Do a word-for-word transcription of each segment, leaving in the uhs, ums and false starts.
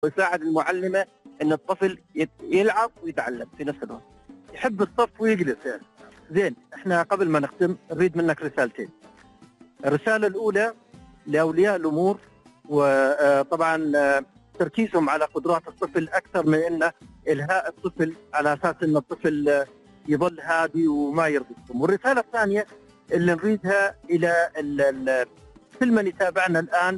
ويساعد المعلمة أن الطفل يلعب ويتعلم في نفس الوقت. يحب الصف ويجلس يعني. زين، احنا قبل ما نختم نريد منك رسالتين. الرسالة الأولى لأولياء الأمور، وطبعا تركيزهم على قدرات الطفل أكثر من أن إلهاء الطفل على أساس أن الطفل يظل هادي وما يرضيكم. والرسالة الثانية اللي نريدها إلى كل من يتابعنا الآن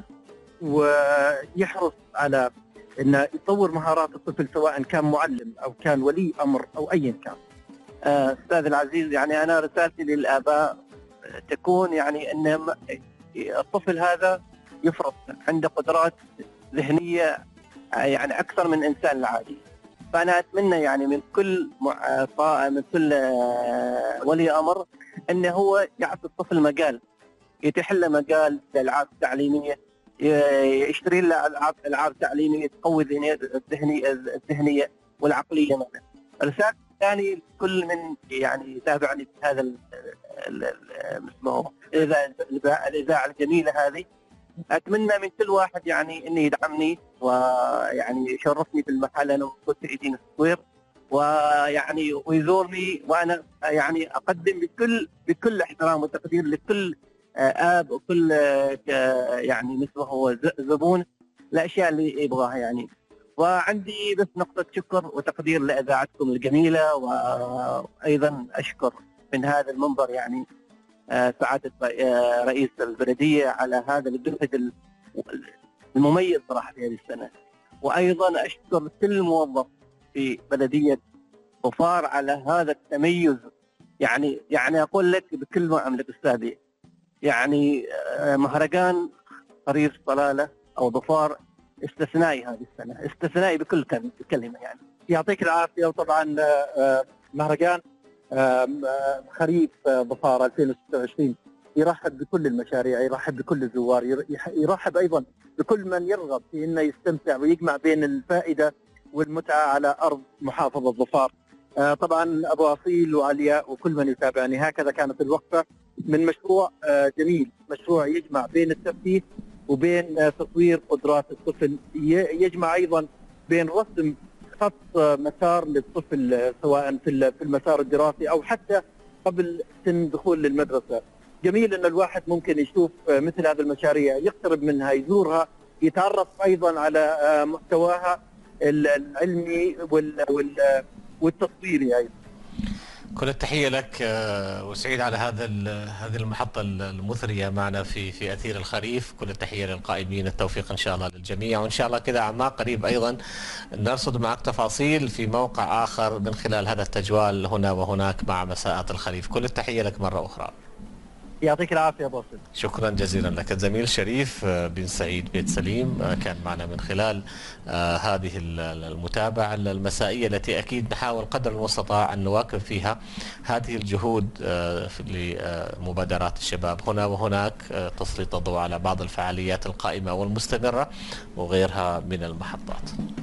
ويحرص على أنه يطور مهارات الطفل سواء كان معلم أو كان ولي أمر أو أيا كان. أستاذ العزيز، يعني أنا رسالتي للآباء تكون يعني أن الطفل هذا يفرط عنده قدرات ذهنية يعني أكثر من الإنسان العادي. فأنا أتمنى يعني من كل من كل ولي أمر أنه هو يعطي الطفل مجال، يتيح له مجال للألعاب التعليمية، يشتري له ألعاب ألعاب تعليمية تقوي الذهنية الذهنية والعقلية مثلا. الرسالة الثانية كل من يعني يتابعني في هذا اسمه الإذاعة الجميلة هذه، أتمنى من كل واحد يعني إنه يدعمني ويعني يشرفني في المحل أنا وكنت إيدين التصوير، ويعني ويزورني، وأنا يعني أقدم بكل بكل احترام وتقدير لكل آب وكل يعني مثله هو زبون الأشياء اللي يبغاها يعني. وعندي بس نقطة شكر وتقدير لإذاعتكم الجميلة، وأيضا أشكر من هذا المنبر يعني سعادة رئيس البلدية على هذا الجهد المميز صراحة في هذه السنة. وأيضا أشكر كل موظف في بلدية ظفار على هذا التميز. يعني يعني أقول لك بكل ما أملك أستاذي، يعني مهرجان قريص صلالة أو ظفار استثنائي هذه السنة، استثنائي بكل كلمة يعني. يعطيك العافية. وطبعا مهرجان خريف ظفار ألفين وستة وعشرين يرحب بكل المشاريع، يرحب بكل الزوار، يرحب أيضا بكل من يرغب في أنه يستمتع ويجمع بين الفائدة والمتعة على أرض محافظة ظفار. طبعا أبو أصيل وعلياء وكل من يتابعني، هكذا كانت الوقفة من مشروع جميل، مشروع يجمع بين الترفيه وبين تطوير قدرات الطفل، يجمع أيضا بين رسم خط مسار للطفل سواء في المسار الدراسي أو حتى قبل سن دخول للمدرسة. جميل أن الواحد ممكن يشوف مثل هذه المشاريع، يقترب منها، يزورها، يتعرف أيضا على محتواها العلمي والتصويري أيضا. كل التحية لك وسعيد على هذا هذه المحطة المثرية معنا في في أثير الخريف. كل التحية للقائمين، التوفيق إن شاء الله للجميع، وإن شاء الله كذا عما قريب أيضا نرصد معك تفاصيل في موقع آخر من خلال هذا التجوال هنا وهناك مع مساءات الخريف. كل التحية لك مرة أخرى. يعطيك العافية باسل. شكرا جزيلا لك. الزميل شريف بن سعيد بيت سليم كان معنا من خلال هذه المتابعة المسائية التي أكيد نحاول قدر المستطاع أن نواكب فيها هذه الجهود لمبادرات الشباب هنا وهناك، تسليط الضوء على بعض الفعاليات القائمة والمستمرة وغيرها من المحطات.